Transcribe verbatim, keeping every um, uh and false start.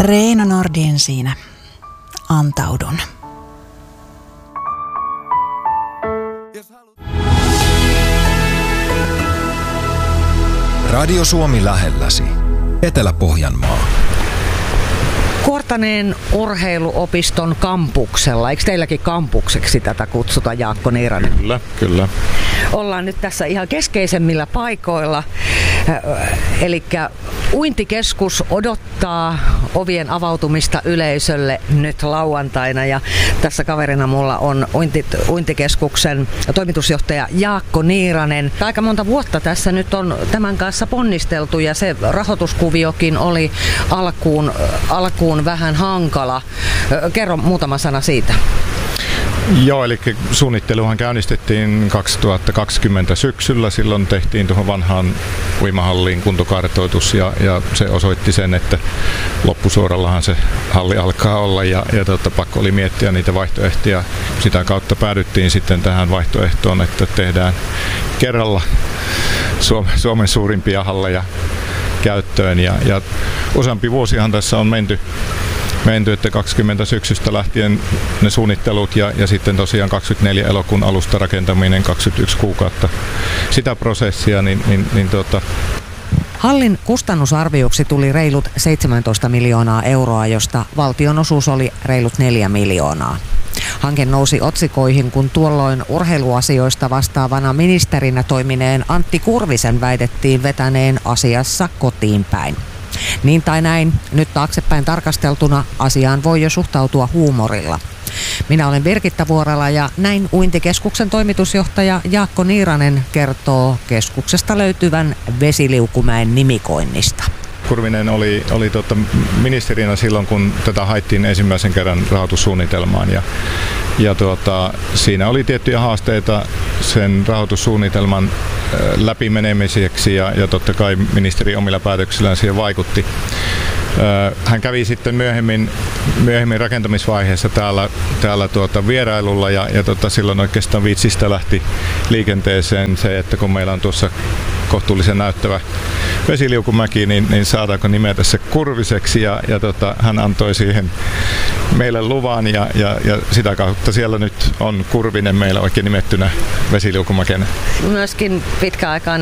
Reino Nordin siinä. Antaudun. Radio Suomi lähelläsi. Etelä-Pohjanmaa. Kuortaneen urheiluopiston kampuksella, eikö teilläkin kampukseksi tätä kutsuta, Jaakko Niiranen? Kyllä, kyllä. Ollaan nyt tässä ihan keskeisemmillä paikoilla, eli uintikeskus odottaa ovien avautumista yleisölle nyt lauantaina, ja tässä kaverina mulla on uinti, uintikeskuksen toimitusjohtaja Jaakko Niiranen. Aika monta vuotta tässä nyt on tämän kanssa ponnisteltu, ja se rahoituskuviokin oli alkuun, alkuun vähän hankala. Kerro muutama sana siitä. Joo, eli suunnitteluhan käynnistettiin kaksituhattakaksikymmentä syksyllä. Silloin tehtiin tuohon vanhaan uimahalliin kuntokartoitus, ja, ja se osoitti sen, että loppusuorallahan se halli alkaa olla, ja, ja tota, pakko oli miettiä niitä vaihtoehtoja. Sitä kautta päädyttiin sitten tähän vaihtoehtoon, että tehdään kerralla Suomen suurimpia halleja käyttöön, ja, ja useampi vuosihan tässä on menty menty, että kaksikymmentä syksystä lähtien ne suunnittelut, ja, ja sitten tosiaan kaksikymmentäneljä elokuun alusta rakentaminen, kaksikymmentäyksi kuukautta sitä prosessia, niin, niin, niin tota... Hallin kustannusarvioksi tuli reilut seitsemäntoista miljoonaa euroa, josta valtion osuus oli reilut neljä miljoonaa. Hanke nousi otsikoihin, kun tuolloin urheiluasioista vastaavana ministerinä toimineen Antti Kurvisen väitettiin vetäneen asiassa kotiin päin. Niin tai näin, nyt taaksepäin tarkasteltuna asiaan voi jo suhtautua huumorilla. Minä olen Birgitta Vuorela, ja näin uintikeskuksen toimitusjohtaja Jaakko Niiranen kertoo keskuksesta löytyvän Vesiliukumäen nimikoinnista. Kurvinen oli, oli tota ministerinä silloin, kun tätä haettiin ensimmäisen kerran rahoitussuunnitelmaan, ja, ja tuota, siinä oli tiettyjä haasteita sen rahoitussuunnitelman läpimenemiseksi, ja, ja totta kai ministeri omilla päätöksillään siihen vaikutti. Hän kävi sitten myöhemmin, myöhemmin rakentamisvaiheessa täällä, täällä tuota vierailulla, ja, ja tota, silloin oikeastaan viitsistä lähti liikenteeseen se, että kun meillä on tuossa kohtuullisen näyttävä Vesiliukumäki, niin, niin saadaanko nimetä se Kurviseksi, ja, ja tota, hän antoi siihen meille luvan, ja, ja, ja sitä kautta siellä nyt on Kurvinen meillä oikein nimettynä Vesiliukumäkenä. Myöskin pitkäaikainen